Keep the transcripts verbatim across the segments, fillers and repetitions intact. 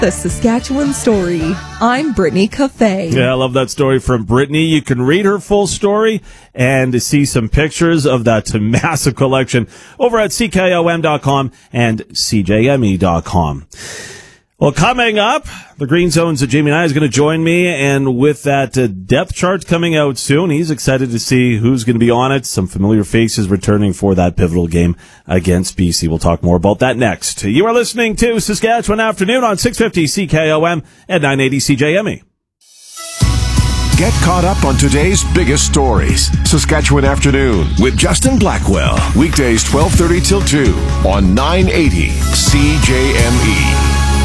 The Saskatchewan Story. I'm Brittany Cafe. Yeah, I love that story from Brittany. You can read her full story and see some pictures of that massive collection over at C K O M dot com and C J M E dot com. Well, coming up, the Green Zone's Jamie Nye is going to join me, and with that uh, depth chart coming out soon, he's excited to see who's going to be on it. Some familiar faces returning for that pivotal game against B C. We'll talk more about that next. You are listening to Saskatchewan Afternoon on six fifty C K O M and nine eighty C J M E. Get caught up on today's biggest stories. Saskatchewan Afternoon with Justin Blackwell. Weekdays twelve thirty till two on nine eighty C J M E.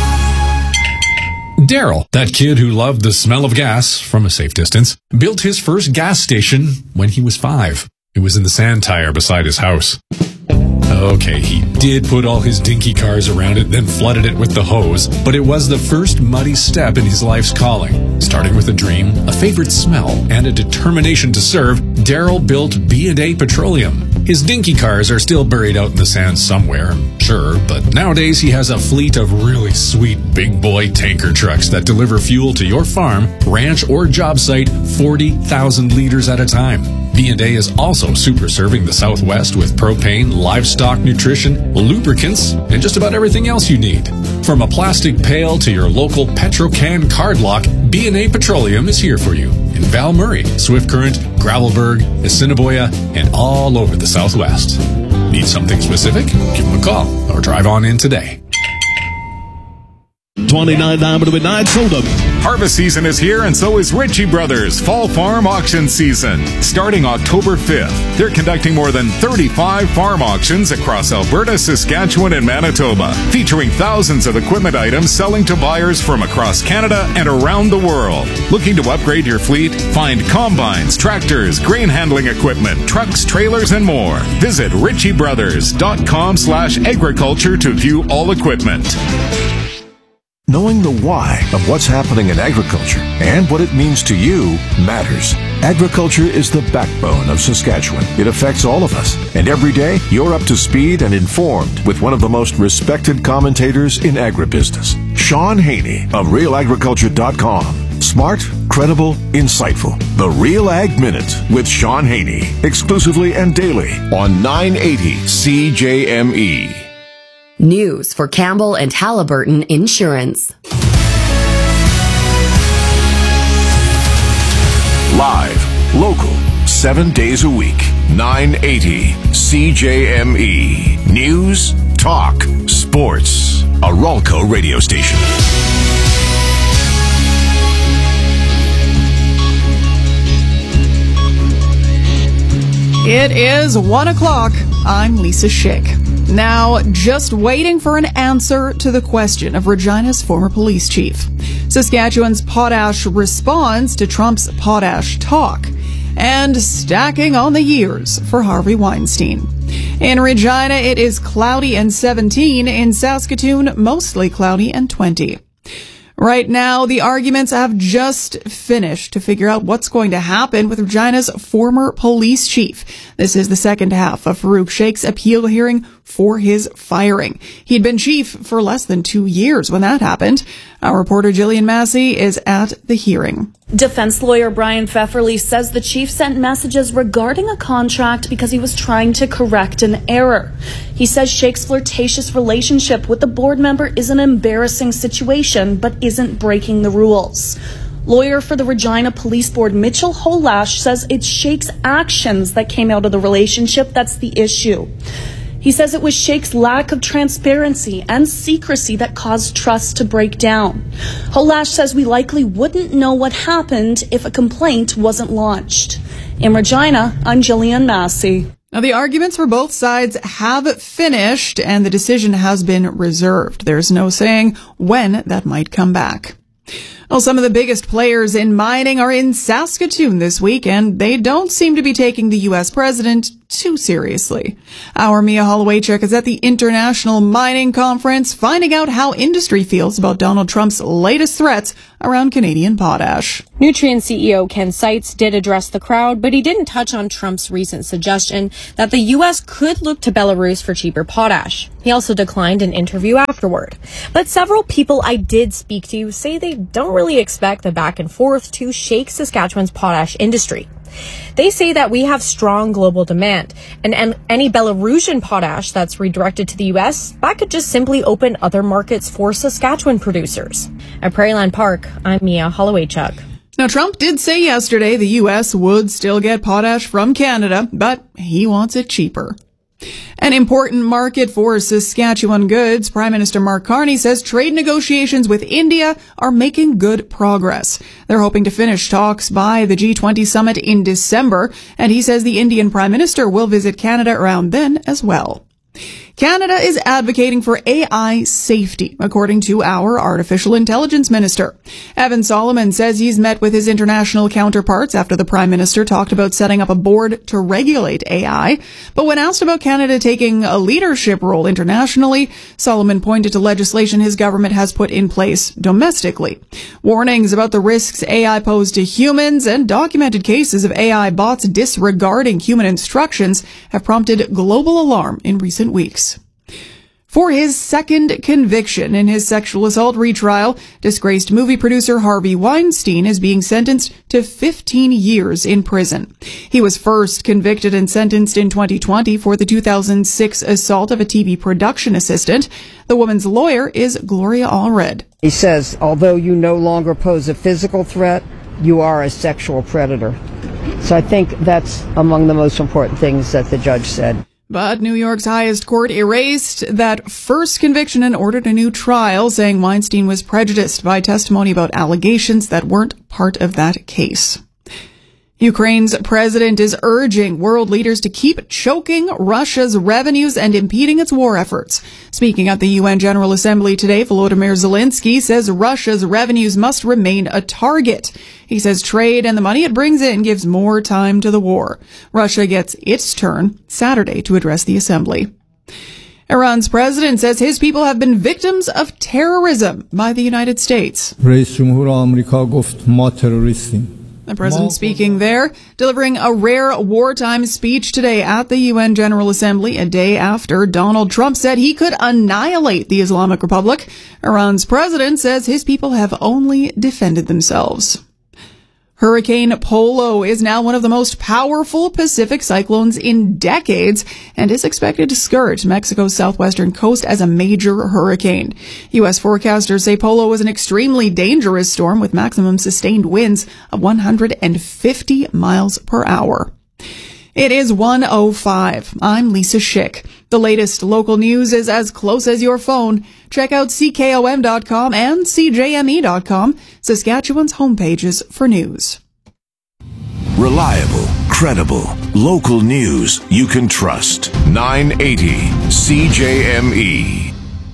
Daryl, that kid who loved the smell of gas from a safe distance, built his first gas station when he was five. It was in the sand tire beside his house. Okay, he did put all his dinky cars around it, then flooded it with the hose, but it was the first muddy step in his life's calling. Starting with a dream, a favorite smell, and a determination to serve, Daryl built B and A Petroleum. His dinky cars are still buried out in the sand somewhere, I'm sure, but nowadays he has a fleet of really sweet big boy tanker trucks that deliver fuel to your farm, ranch, or job site forty thousand liters at a time. B and A is also super serving the Southwest with propane, livestock nutrition, lubricants, and just about everything else you need. From a plastic pail to your local Petrocan card lock, B and A Petroleum is here for you in Val Murray, Swift Current, Gravelburg, Assiniboia, and all over the Southwest. Need something specific? Give them a call or drive on in today. twenty-nine diameter midnight soda. Harvest season is here, and so is Ritchie Brothers Fall Farm Auction Season. Starting October fifth, they're conducting more than thirty-five farm auctions across Alberta, Saskatchewan, and Manitoba, featuring thousands of equipment items selling to buyers from across Canada and around the world. Looking to upgrade your fleet? Find combines, tractors, grain handling equipment, trucks, trailers, and more. Visit ritchie brothers dot com slash agriculture to view all equipment. Knowing the why of what's happening in agriculture and what it means to you matters. Agriculture is the backbone of Saskatchewan. It affects all of us. And every day, you're up to speed and informed with one of the most respected commentators in agribusiness, Sean Haney of real agriculture dot com. Smart, credible, insightful. The Real Ag Minute with Sean Haney. Exclusively and daily on nine eighty C J M E. News for Campbell and Halliburton Insurance. Live, local, seven days a week. nine eighty C J M E. News, talk, sports. A Ralco radio station. It is one o'clock. I'm Lisa Schick. Now, just waiting for an answer to the question of Regina's former police chief. Saskatchewan's potash responds to Trump's potash talk, and stacking on the years for Harvey Weinstein. In Regina, it is cloudy and seventeen. In Saskatoon, mostly cloudy and twenty. Right now, the arguments have just finished to figure out what's going to happen with Regina's former police chief. This is the second half of Farouk Sheikh's appeal hearing for his firing. He'd been chief for less than two years when that happened. Our reporter Jillian Massey is at the hearing. Defense lawyer Brian Pfefferly says the chief sent messages regarding a contract because he was trying to correct an error. He says Sheikh's flirtatious relationship with the board member is an embarrassing situation, but isn't breaking the rules. Lawyer for the Regina Police Board Mitchell Holash says it's Sheikh's actions that came out of the relationship that's the issue. He says it was Sheikh's lack of transparency and secrecy that caused trust to break down. Holash says we likely wouldn't know what happened if a complaint wasn't launched. In Regina, I'm Jillian Massey. Now, the arguments for both sides have finished, and the decision has been reserved. There's no saying when that might come back. Well, some of the biggest players in mining are in Saskatoon this week, and they don't seem to be taking the U S president too seriously. Our Mia Hollowaychuk is at the International Mining Conference, finding out how industry feels about Donald Trump's latest threats around Canadian potash. Nutrien C E O Ken Seitz did address the crowd, but he didn't touch on Trump's recent suggestion that the U S could look to Belarus for cheaper potash. He also declined an interview afterward. But several people I did speak to say they don't really expect the back and forth to shake Saskatchewan's potash industry. They say that we have strong global demand, and, and any Belarusian potash that's redirected to the U S, that could just simply open other markets for Saskatchewan producers. At Prairieland Park, I'm Mia Hollowaychuk. Now, Trump did say yesterday the U S would still get potash from Canada, but he wants it cheaper. An important market for Saskatchewan goods, Prime Minister Mark Carney says trade negotiations with India are making good progress. They're hoping to finish talks by the G twenty summit in December, and he says the Indian Prime Minister will visit Canada around then as well. Canada is advocating for A I safety, according to our artificial intelligence minister. Evan Solomon says he's met with his international counterparts after the Prime Minister talked about setting up a board to regulate A I. But when asked about Canada taking a leadership role internationally, Solomon pointed to legislation his government has put in place domestically. Warnings about the risks A I pose to humans and documented cases of A I bots disregarding human instructions have prompted global alarm in recent weeks. For his second conviction in his sexual assault retrial, disgraced movie producer Harvey Weinstein is being sentenced to fifteen years in prison. He was first convicted and sentenced in twenty twenty for the two thousand six assault of a T V production assistant. The woman's lawyer is Gloria Allred. He says, although you no longer pose a physical threat, you are a sexual predator. So I think that's among the most important things that the judge said. But New York's highest court erased that first conviction and ordered a new trial, saying Weinstein was prejudiced by testimony about allegations that weren't part of that case. Ukraine's president is urging world leaders to keep choking Russia's revenues and impeding its war efforts. Speaking at the U N General Assembly today, Volodymyr Zelensky says Russia's revenues must remain a target. He says trade and the money it brings in gives more time to the war. Russia gets its turn Saturday to address the assembly. Iran's president says his people have been victims of terrorism by the United States. The president speaking there, delivering a rare wartime speech today at the U N General Assembly, a day after Donald Trump said he could annihilate the Islamic Republic. Iran's president says his people have only defended themselves. Hurricane Polo is now one of the most powerful Pacific cyclones in decades and is expected to skirt Mexico's southwestern coast as a major hurricane. U S forecasters say Polo is an extremely dangerous storm with maximum sustained winds of one hundred fifty miles per hour. It is one oh five. I'm Lisa Schick. The latest local news is as close as your phone. Check out C K O M dot com and C J M E dot com, Saskatchewan's homepages for news. Reliable, credible, local news you can trust. nine eighty C J M E.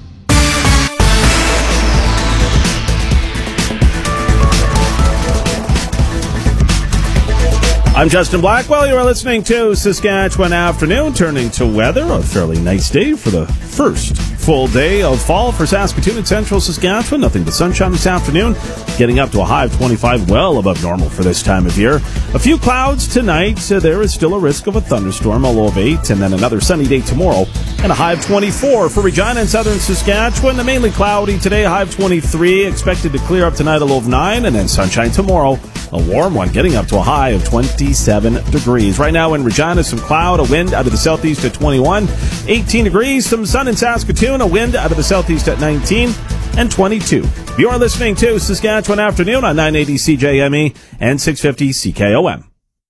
I'm Justin Blackwell. You are listening to Saskatchewan Afternoon, turning to weather. A fairly nice day for the first full day of fall for Saskatoon and central Saskatchewan. Nothing but sunshine this afternoon, getting up to a high of twenty-five, well above normal for this time of year. A few clouds tonight. So there is still a risk of a thunderstorm, a low of eight, and then another sunny day tomorrow, and a high of twenty-four. For Regina and southern Saskatchewan, the mainly cloudy today, a high of twenty-three. Expected to clear up tonight, a low of nine, and then sunshine tomorrow. A warm one, getting up to a high of twenty-seven degrees. Right now in Regina, some cloud, a wind out of the southeast at twenty-one. eighteen degrees, some sun in Saskatoon, a wind out of the southeast at nineteen and twenty-two. You're listening to Saskatchewan Afternoon on nine eighty C J M E and six fifty C K O M.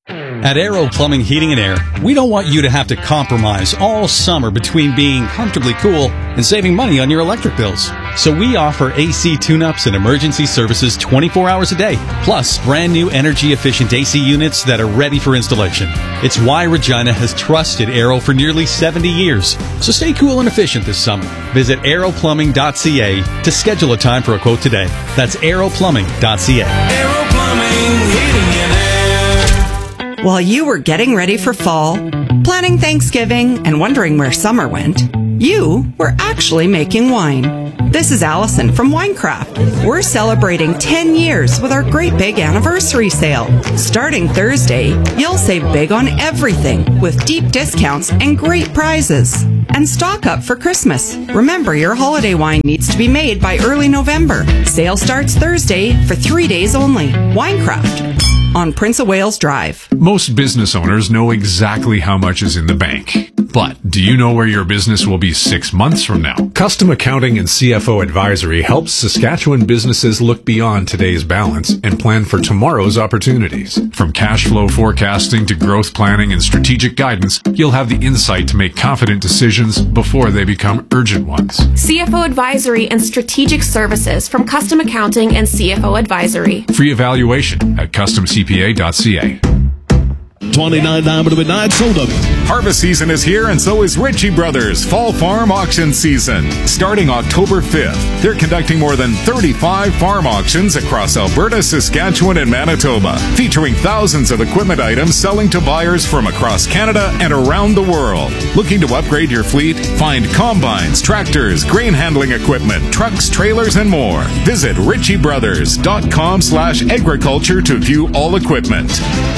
At Aero Plumbing, Heating and Air, we don't want you to have to compromise all summer between being comfortably cool and saving money on your electric bills. So we offer A C tune-ups and emergency services twenty-four hours a day, plus brand new energy-efficient A C units that are ready for installation. It's why Regina has trusted Aero for nearly seventy years. So stay cool and efficient this summer. Visit aero plumbing dot c a to schedule a time for a quote today. That's aero plumbing dot c a. Aero Plumbing, Heating and Air. While you were getting ready for fall, planning Thanksgiving, and wondering where summer went, you were actually making wine. This is Allison from Winecraft. We're celebrating ten years with our great big anniversary sale. Starting Thursday, you'll save big on everything with deep discounts and great prizes. And stock up for Christmas. Remember, your holiday wine needs to be made by early November. Sale starts Thursday for three days only. Winecraft on Prince of Wales Drive. Most business owners know exactly how much is in the bank. But do you know where your business will be six months from now? Custom Accounting and C F O Advisory helps Saskatchewan businesses look beyond today's balance and plan for tomorrow's opportunities. From cash flow forecasting to growth planning and strategic guidance, you'll have the insight to make confident decisions before they become urgent ones. C F O Advisory and Strategic Services from Custom Accounting and C F O Advisory. Free evaluation at custom c p a dot c a. twenty-nine Diamond to Midnight sold up. Harvest season is here, and so is Ritchie Brothers Fall Farm Auction Season. Starting October fifth, they're conducting more than thirty-five farm auctions across Alberta, Saskatchewan, and Manitoba, featuring thousands of equipment items selling to buyers from across Canada and around the world. Looking to upgrade your fleet? Find combines, tractors, grain handling equipment, trucks, trailers, and more. Visit ritchie brothers dot com slash agriculture to view all equipment.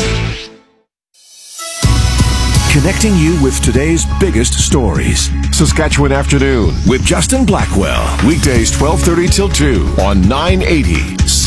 Connecting you with today's biggest stories. Saskatchewan Afternoon with Justin Blackwell. Weekdays twelve thirty till two on nine eighty.